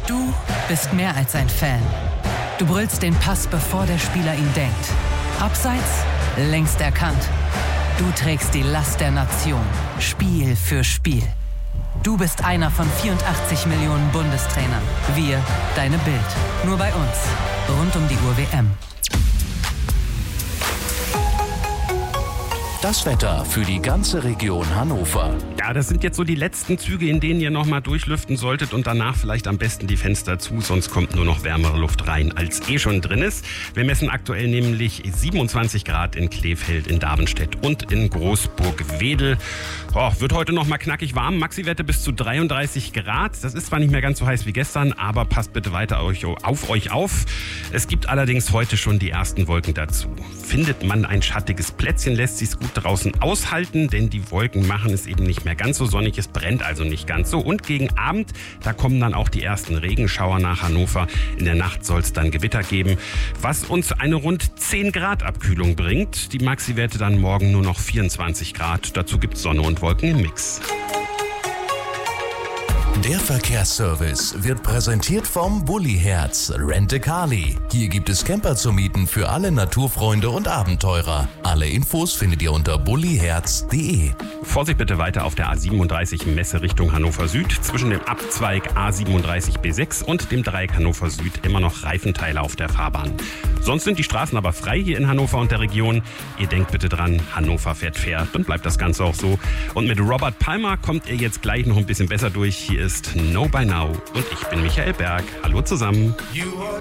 Du bist mehr als ein Fan. Du brüllst den Pass, bevor der Spieler ihn denkt. Abseits, längst erkannt. Du trägst die Last der Nation, Spiel für Spiel. Du bist einer von 84 Millionen Bundestrainern. Wir, deine Bild. Nur bei uns. Rund um die Uhr WM. Das Wetter für die ganze Region Hannover. Ja, das sind jetzt so die letzten Züge, in denen ihr nochmal durchlüften solltet und danach vielleicht am besten die Fenster zu, sonst kommt nur noch wärmere Luft rein, als schon drin ist. Wir messen aktuell nämlich 27 Grad in Krefeld, in Davenstedt und in Großburg-Wedel. Wird heute nochmal knackig warm, Maxi-Werte bis zu 33 Grad. Das ist zwar nicht mehr ganz so heiß wie gestern, aber passt bitte weiter auf euch auf. Es gibt allerdings heute schon die ersten Wolken dazu. Findet man ein schattiges Plätzchen, lässt sich's gut draußen aushalten, denn die Wolken machen es eben nicht mehr ganz so sonnig, es brennt also nicht ganz so. Und gegen Abend, da kommen dann auch die ersten Regenschauer nach Hannover. In der Nacht soll es dann Gewitter geben, was uns eine rund 10 Grad Abkühlung bringt. Die Maxi-Werte dann morgen nur noch 24 Grad. Dazu gibt es Sonne und Wolken im Mix. Der Verkehrsservice wird präsentiert vom Bulli-Herz Rent-A-Carly. Hier gibt es Camper zu mieten für alle Naturfreunde und Abenteurer. Alle Infos findet ihr unter bulliherz.de. Vorsicht bitte weiter auf der A37 Messe Richtung Hannover Süd. Zwischen dem Abzweig A37 B6 und dem Dreieck Hannover Süd immer noch Reifenteile auf der Fahrbahn. Sonst sind die Straßen aber frei hier in Hannover und der Region. Ihr denkt bitte dran, Hannover fährt fair, dann bleibt das Ganze auch so. Und mit Robert Palmer kommt ihr jetzt gleich noch ein bisschen besser durch. Hier ist Know by Now und ich bin Michael Berg. Hallo zusammen. You are